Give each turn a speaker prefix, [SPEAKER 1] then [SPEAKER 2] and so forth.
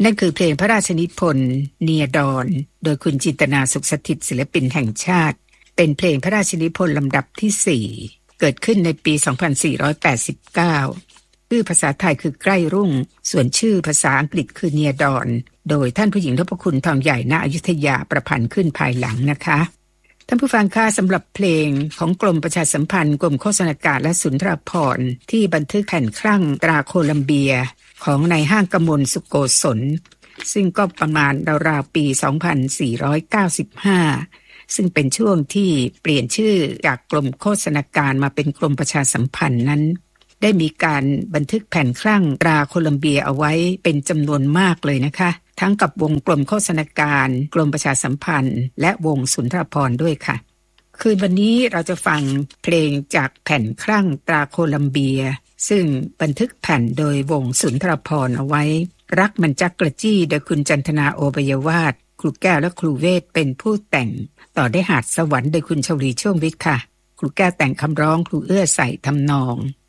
[SPEAKER 1] นั่นคือเพลงพระราชนิพนธ์เนียดอนโดยคุณจินตนาสุขสถิตศิลปินแห่งชาติเป็นเพลงพระราชนิพนธ์ลำดับที่4เกิดขึ้นในปี 2489 ชื่อภาษาไทยคือใกล้รุ่งส่วนชื่อภาษาอังกฤษคือเนียดอนโดยท่านผู้หญิงนพคุณทองใหญ่ณอยุธยาประพันธ์ขึ้นภายหลังนะคะท่านผู้ฟังคะสำหรับเพลงของกรมประชาสัมพันธ์กรมโฆษณาการและสุนทรภรณ์ที่บันทึกแผ่นคลั่งตราโคลัมเบียของนายห้างกมลสุโกศลซึ่งก็ประมาณราวๆปี 2495 ซึ่งเป็นช่วงที่เปลี่ยนชื่อจากกรมโฆษณาการมาเป็นกรมประชาสัมพันธ์นั้นได้มีการบันทึกแผ่นคลั่งตราโคลัมเบียเอาไว้เป็นจำนวนมากเลยนะคะทั้งกับวงกรมโฆษณาการกรมประชาสัมพันธ์และวงสุนทรภรณ์ด้วยค่ะคืนวันนี้เราจะฟังเพลงจากแผ่นคลั่งตราโคลัมเบียซึ่งบันทึกแผ่นโดยวงสุนทรภรณ์เอาไว้รักมันจักกระจี้โดยคุณจันทนาโอปยวาทครูแก้วและครูเวทเป็นผู้แต่งต่อได้หาดสวรรค์โดยคุณชลีช่วงวิทย์ค่ะครูแก้วแต่งคำร้องครูเอื้อใส่ทำนอง